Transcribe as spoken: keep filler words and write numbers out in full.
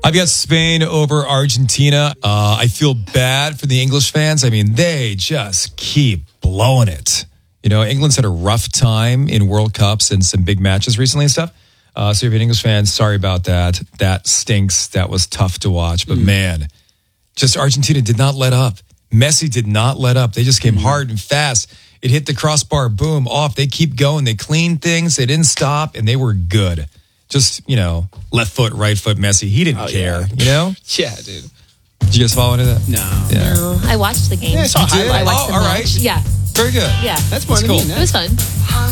I've got Spain over Argentina. Uh, I feel bad for the English fans. I mean, they just keep blowing it. You know, England's had a rough time in World Cups and some big matches recently and stuff. Uh, so if you're an English fan, sorry about that. That stinks. That was tough to watch. But mm. man, just Argentina did not let up. Messi did not let up. They just came mm. hard and fast. It hit the crossbar, boom, off. They keep going. They cleaned things. They didn't stop, and they were good. Just, you know, left foot, right foot, Messi. He didn't oh, care, yeah. you know? Yeah, dude. Did you guys follow into that? No. Yeah. No. I watched the game. Yeah, I saw you did? I watched oh, the all match. right. Yeah. Very good. Yeah. That's more cool. than me. It was fun.